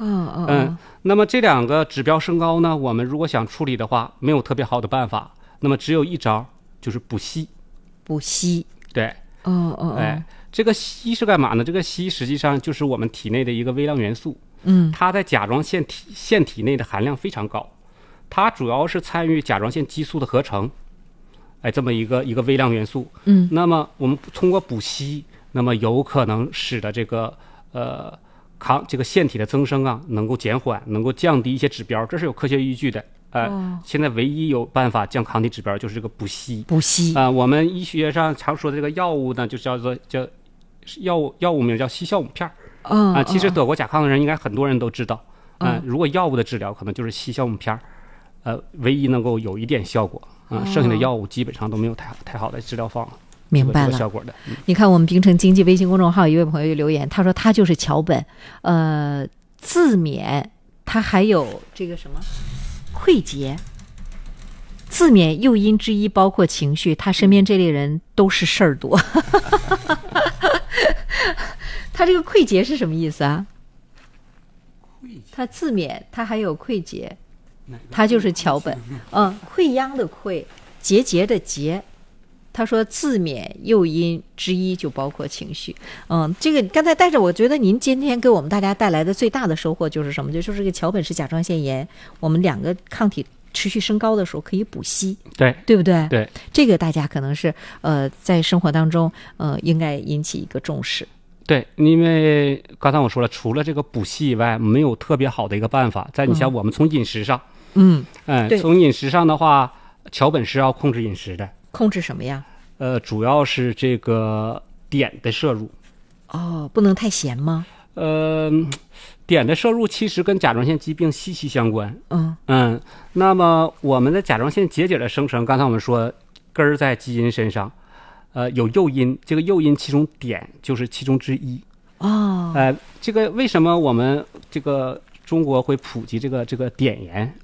那么这2个指标升高呢，我们如果想处理的话，没有特别好的办法，那么只有一招，就是补硒。 补硒， 对，这个硒是干嘛呢？这个硒实际上就是我们体内的一个微量元素，它在甲状腺体内的含量非常高，它主要是参与甲状腺激素的合成，这么一个微量元素。那么我们通过补硒，那么有可能使得这个这个腺体的增生啊能够减缓，能够降低一些指标，这是有科学依据的。现在唯一有办法降抗体指标就是这个补硒。我们医学上常说的这个药物呢，就叫药物名叫硒酵母片其实得过甲亢的人应该很多人都知道。如果药物的治疗可能就是硒酵母片唯一能够有一点效果剩下的药物基本上都没有太好的治疗方法。 明白了， 效果的。 你看我们冰城经济微信公众号一位朋友留言，他说他就是桥本，自勉，他还有这个什么溃竭，自勉诱因之一包括情绪，他身边这类人都是事儿多。他这个溃竭是什么意思啊？他自勉，他还有溃竭，他就是桥本。溃疡的溃，结节的结。他说自勉诱因之一就包括情绪。这个刚才但是我觉得您今天给我们大家带来的最大的收获就是什么？就是这个桥本氏甲状腺炎，我们2个抗体持续升高的时候可以补硒，对不对？ 对， 这个大家可能是在生活当中应该引起一个重视。 对，因为刚才我说了，除了这个补硒以外，没有特别好的一个办法。你像我们从饮食上，从饮食上的话，桥本是要控制饮食的。 控制什么呀？ 主要是这个碘的摄入。 不能太咸吗？ 碘的摄入其实跟甲状腺疾病息息相关。那么我们的甲状腺结节的生成，刚才我们说根儿在基因身上，有诱因，这个诱因其中碘就是其中之一。这个为什么我们这个中国会普及这个碘盐？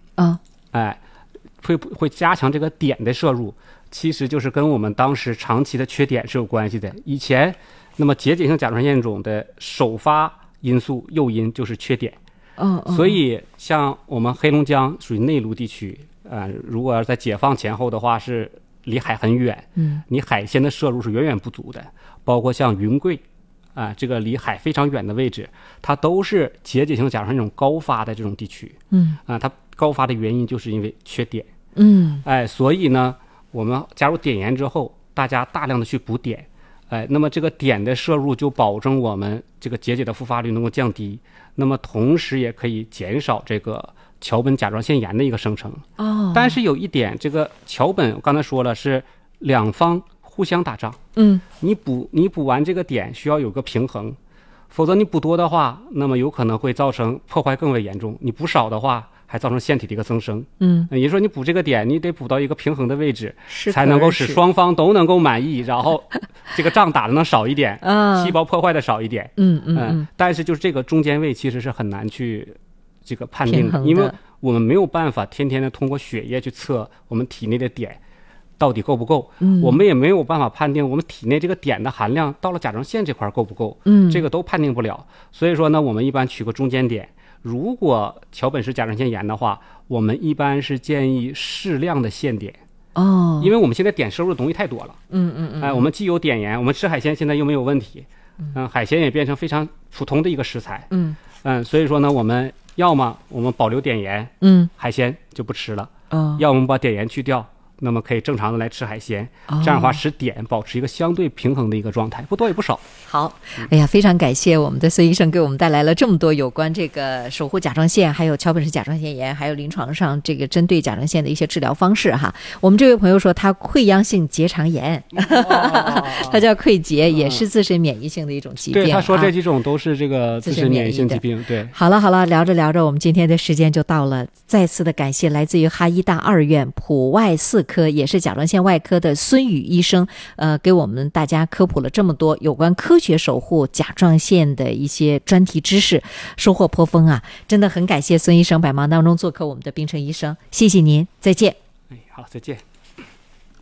会加强这个碘的摄入，其实就是跟我们当时长期的缺碘是有关系的。以前，那么结节性甲状腺肿的首发因素诱因就是缺碘。所以像我们黑龙江属于内陆地区，如果要在解放前后的话，是离海很远，你海鲜的摄入是远远不足的。包括像云贵，这个离海非常远的位置，它都是结节性甲状腺肿高发的这种地区。它高发的原因就是因为缺碘。所以呢，我们加入碘盐之后，大家大量的去补碘，那么这个碘的摄入就保证我们这个结节的复发率能够降低，那么同时也可以减少这个桥本甲状腺炎的一个生成。但是有一点，这个桥本我刚才说了是两方互相打仗。你补完这个碘需要有个平衡，否则你补多的话，那么有可能会造成破坏更为严重；你补少的话，还造成腺体的一个增生。也就是说你补这个碘，你得补到一个平衡的位置，才能够使双方都能够满意，然后这个仗打的能少一点，细胞破坏的少一点。但是就是这个中间位其实是很难去这个判定的，因为我们没有办法天天的通过血液去测我们体内的碘到底够不够。我们也没有办法判定我们体内这个碘的含量到了甲状腺这块够不够。这个都判定不了。所以说呢，我们一般取个中间点。如果桥本氏甲状腺炎的话，我们一般是建议适量的限碘。因为我们现在碘摄入的东西太多了。我们既有碘盐，我们吃海鲜现在又没有问题。海鲜也变成非常普通的一个食材。所以说呢，我们要么我们保留碘盐，海鲜就不吃了。要么我们把碘盐去掉，那么可以正常的来吃海鲜。这样的话使碘保持一个相对平衡的一个状态，不多也不少。 好，哎呀，非常感谢我们的孙医生给我们带来了这么多有关这个守护甲状腺，还有桥本氏甲状腺炎，还有临床上这个针对甲状腺的一些治疗方式哈。我们这位朋友说他溃疡性结肠炎，他叫溃结，也是自身免疫性的一种疾病。 对，他说这几种都是这个自身免疫性疾病。对， 好了，聊着聊着，我们今天的时间就到了。再次的感谢来自于哈医大2院普外4科，也是甲状腺外科的孙宇医生，给我们大家科普了这么多有关科学守护甲状腺的一些专题知识，收获颇丰啊！真的很感谢孙医生百忙当中做客我们的冰城医生，谢谢您，再见。 好，再见。